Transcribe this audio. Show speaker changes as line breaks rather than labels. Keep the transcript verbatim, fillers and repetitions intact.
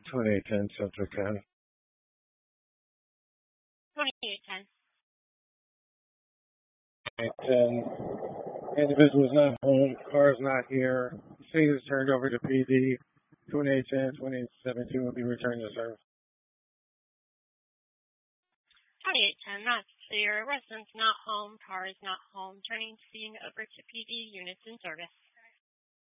twenty-eight ten Central ten.
twenty-eight ten.
ten. Individual is not home. Car is not here. Scene is turned over to P D. twenty-eight ten, twenty-eight seventeen will be returned to service.
twenty-eight ten, that's clear. Resident's not home. Car is not home. Turning scene over to P D. Units in service.